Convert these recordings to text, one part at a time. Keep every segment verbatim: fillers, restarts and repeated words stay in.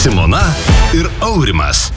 Simona ir Aurimas.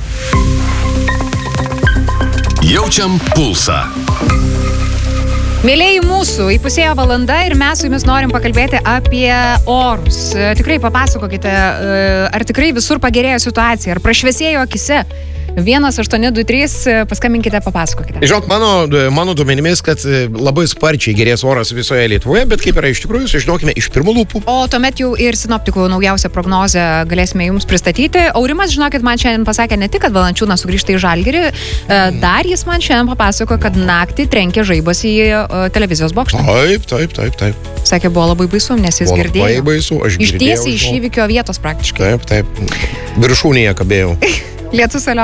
Jaučiam pulsą. Mėlėjai mūsų, įpusėjo valanda ir mes su jumis norim pakalbėti apie orus. Tikrai papasakokite, ar tikrai visur pagerėjo situacija, ar prašviesėjo akise. vienas aštuoni du trys, paskambinkite, papasakokite. Žinok, mano, mano duomenimis, kad labai sparčiai gerės oras visoje Lietuvoje, bet kaip yra iš tikrųjų, sužinokime iš pirmų lūpų. O tuomet jau ir sinoptikų naujausią prognozę galėsime jums pristatyti. Aurimas, žinokit, man šiandien pasakė ne tik, kad Valančiūnas sugrįžta į Žalgirį, dar jis man šiandien papasako, kad naktį trenkė žaibas į televizijos bokštą. Taip, taip, taip, taip. Sakė, buvo labai baisu, nes jis buvo girdėjo. Labai baisu, aš girdėjau. Ištiesiai iš įvykio vietos praktiškai. Taip, taip. Viršūnėje kabėjau. Lietus, alio.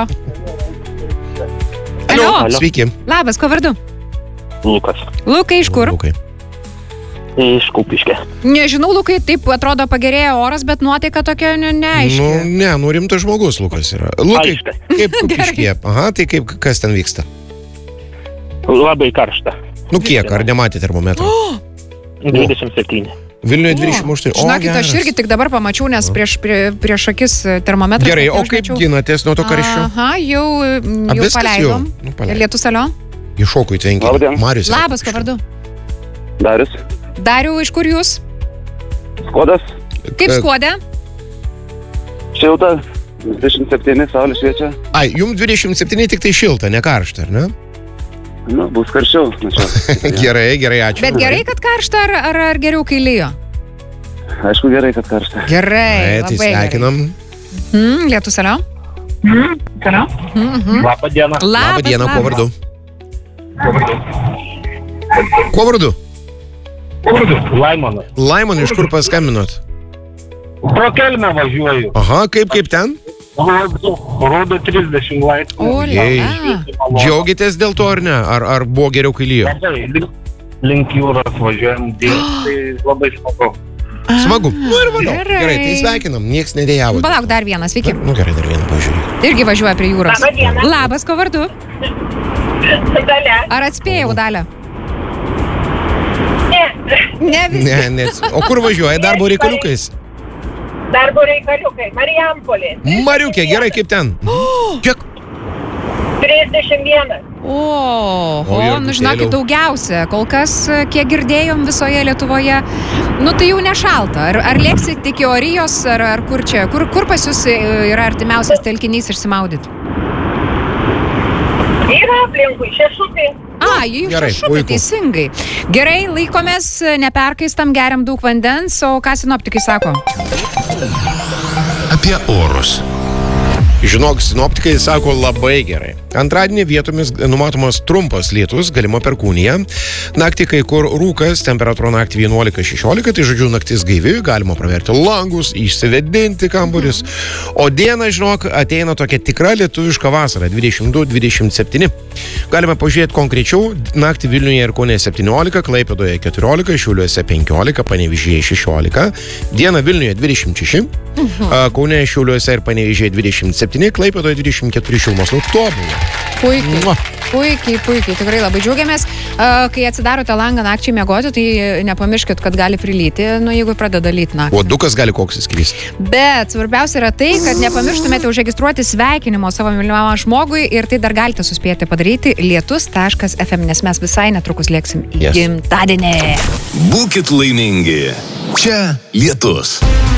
Alio. Sveiki. Labas, ko vardu? Lukas. Lukai, iš kur? Lukai. Iš Kupiškio. Nežinau, Lukai, taip atrodo pagerėjo oras, bet nuotaika tokia ne, neaiški. Nu, ne, nu rimtas žmogus Lukas yra. Lukai, kaip Kupiškyje? Aha, tai kaip, kas ten vyksta? Labai karšta. Nu kiek, ar nematė termometrą? Oh! dvidešimt septyni. Vilniuje dvidešimt aštuoni. Žinokit, aš irgi tik dabar pamačiau, nes prieš, prie, prieš akis termometras. Gerai, o kaip ginatės nuo to karščio? Aha, jau, jau paleidom. Nu, paleidom. Lietus, alio. Iššokų į tvenkinį. Marius. Labas, ko vardu? Darius. Dariu, iš kur jūs? Skodas. Kaip Skuode? Šilta. dvidešimt septyni, saulė šviečia. Ai, jums dvidešimt septyni tik tai šilta, ne karšta, ar ne? Nu, bus karščiau. Gerai, gerai, ačiū. Bet gerai, kad karšta, ar, ar, ar geriau, kai lyjo? Aišku, gerai, kad karšta. Gerai, tai labai sveikinam. Mm, Lietus, alio. Mm, Alio. Mm-hmm. Labą dieną. Labą dieną, kuo vardu? Kuo vardu? Kuo vardu? Laimonas. Laimon, iš kur paskambinot? Pro Kelmę važiuoju. Aha, kaip, kaip ten? Rodo trisdešimt laipsnių. O, Jei. la. Džiaugitės dėl to, ar ne? Ar, ar buvo geriau, kai lyjo? Labai, link jūros važiuojam, tai labai smagu. Smagu. Nu ir valiau. Gerai. Gerai, tai sveikinam, nieks nedėjavo. Palauk, dar vienas, sveiki. Nu gerai, dar vieną pažiūrėjau. Irgi važiuoja prie jūros. Labą dieną. Labas, ko vardu? Dalia. Ar atspėjau, Dalia? Ne, Ne, vis. Ne, nes. O kur važiuoja? Darbo reikaliukais? darbo reikaliukai, Marijampolė. Mariukė, gerai, kaip ten? Kiek? trisdešimt vienas. O, O, o, Jurgutėliau. nu žinokit, daugiausia. Kol kas, kiek girdėjom visoje Lietuvoje, nu tai jau nešalta. Ar, ar lėksit tik į Orijos, ar, ar kur čia? Kur, kur pas jūs yra artimiausias telkinys išsimaudyti? Yra aplinkui, šešupė. A, jūs Gerai, šešupė, puiku. teisingai. Gerai, laikomės, neperkaistam, geriam daug vandens, o ką sinoptikai sako? Apie orus. Žinok, sinoptikai sako labai gerai. Antradienį vietomis numatomas trumpas lietus, galima perkūnija. Naktį kai kur rūkas, temperatūra naktį vienuolika šešiolika, tai žodžiu naktis gaivi, galima praverti langus, išsivedinti kambarius. O dieną, žinok, ateina tokia tikra lietuviška vasara, dvidešimt du dvidešimt septyni. Galime pažiūrėti konkrečiau, naktį Vilniuje ir Kaune septyniolika, Klaipėdoje keturiolika, Šiauliuose penkiolika, Panevėžyje šešiolika. Dieną Vilniuje dvidešimt šeši, Kaune, Šiauliuose ir Panevėžyje dvidešimt septyni, Klaipėdoje dvidešimt keturi šilumos. Nu, tobulai. Puikiai, Mua. puikiai, puikiai, tikrai labai džiaugiamės. Kai atsidarote langą nakčiai miegoti, tai nepamirškit, kad gali prilyti, nu jeigu pradeda lyti naktį. O dukas gali koks įskristi. Bet svarbiausia yra tai, kad nepamirštumėte užregistruoti sveikinimo savo mylimam žmogui ir tai dar galite suspėti padaryti lietus taškas ef em, nes mes visai netrukus lėksim į Yes. gimtadienį. Būkit laimingi. Čia Lietus.